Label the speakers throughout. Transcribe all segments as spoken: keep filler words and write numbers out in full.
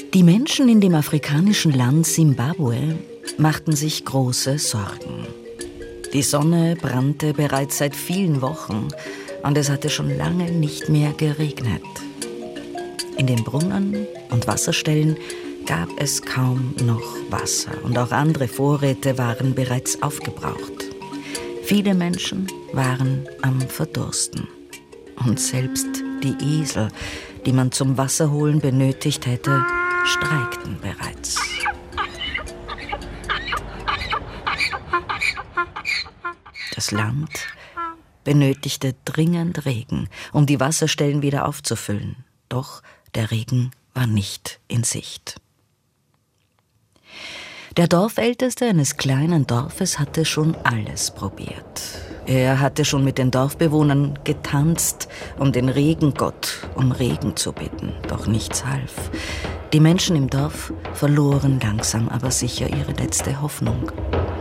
Speaker 1: Die Menschen in dem afrikanischen Land Simbabwe machten sich große Sorgen. Die Sonne brannte bereits seit vielen Wochen und es hatte schon lange nicht mehr geregnet. In den Brunnen und Wasserstellen gab es kaum noch Wasser und auch andere Vorräte waren bereits aufgebraucht. Viele Menschen waren am Verdursten. Und selbst die Esel, die man zum Wasserholen benötigt hätte, streikten bereits. Das Land benötigte dringend Regen, um die Wasserstellen wieder aufzufüllen. Doch der Regen war nicht in Sicht. Der Dorfälteste eines kleinen Dorfes hatte schon alles probiert. Er hatte schon mit den Dorfbewohnern getanzt, um den Regengott um Regen zu bitten. Doch nichts half. Die Menschen im Dorf verloren langsam aber sicher ihre letzte Hoffnung.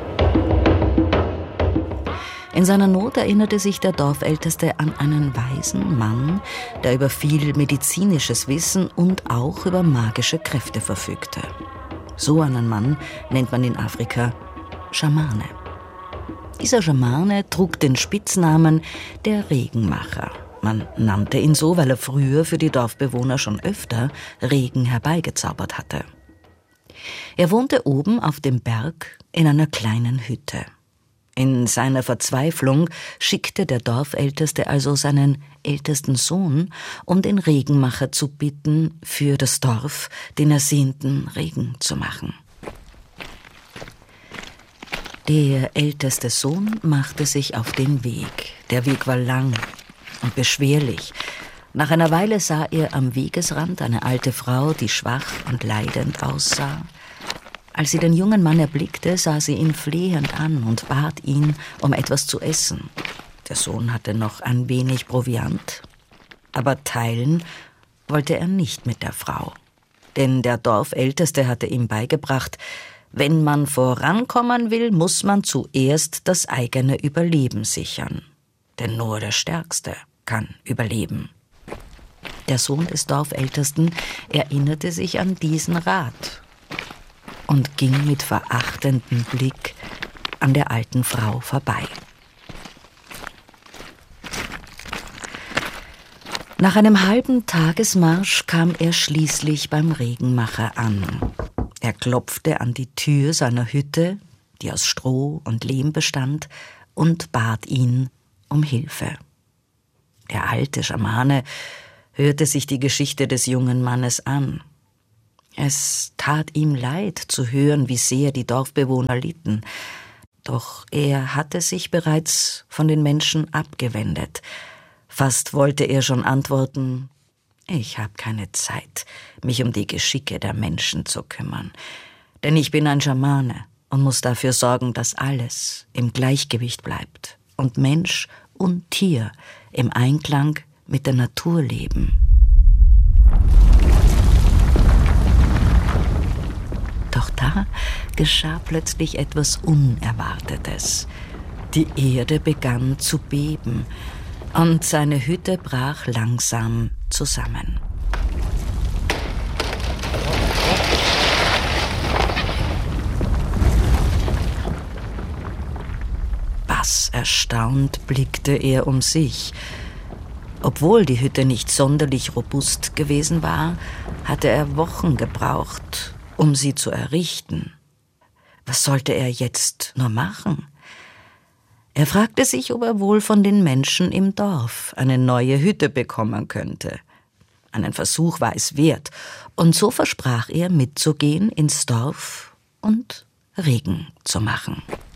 Speaker 1: In seiner Not erinnerte sich der Dorfälteste an einen weisen Mann, der über viel medizinisches Wissen und auch über magische Kräfte verfügte. So einen Mann nennt man in Afrika Schamane. Dieser Schamane trug den Spitznamen der Regenmacher. Man nannte ihn so, weil er früher für die Dorfbewohner schon öfter Regen herbeigezaubert hatte. Er wohnte oben auf dem Berg in einer kleinen Hütte. In seiner Verzweiflung schickte der Dorfälteste also seinen ältesten Sohn, um den Regenmacher zu bitten, für das Dorf den ersehnten Regen zu machen. Der älteste Sohn machte sich auf den Weg. Der Weg war lang und beschwerlich. Nach einer Weile sah er am Wegesrand eine alte Frau, die schwach und leidend aussah. Als sie den jungen Mann erblickte, sah sie ihn flehend an und bat ihn um etwas zu essen. Der Sohn hatte noch ein wenig Proviant, aber teilen wollte er nicht mit der Frau. Denn der Dorfälteste hatte ihm beigebracht, wenn man vorankommen will, muss man zuerst das eigene Überleben sichern. Denn nur der Stärkste kann überleben. Der Sohn des Dorfältesten erinnerte sich an diesen Rat und ging mit verachtendem Blick an der alten Frau vorbei. Nach einem halben Tagesmarsch kam er schließlich beim Regenmacher an. Er klopfte an die Tür seiner Hütte, die aus Stroh und Lehm bestand, und bat ihn um Hilfe. Der alte Schamane hörte sich die Geschichte des jungen Mannes an. Es tat ihm leid zu hören, wie sehr die Dorfbewohner litten. Doch er hatte sich bereits von den Menschen abgewendet. Fast wollte er schon antworten: Ich habe keine Zeit, mich um die Geschicke der Menschen zu kümmern. Denn ich bin ein Schamane und muss dafür sorgen, dass alles im Gleichgewicht bleibt und Mensch und Tier im Einklang mit der Natur leben. Doch da geschah plötzlich etwas Unerwartetes. Die Erde begann zu beben und seine Hütte brach langsam zusammen. Was erstaunt blickte er um sich. Obwohl die Hütte nicht sonderlich robust gewesen war, hatte er Wochen gebraucht, um sie zu errichten. Was sollte er jetzt nur machen? Er fragte sich, ob er wohl von den Menschen im Dorf eine neue Hütte bekommen könnte. Einen Versuch war es wert, und so versprach er, mitzugehen ins Dorf und Regen zu machen.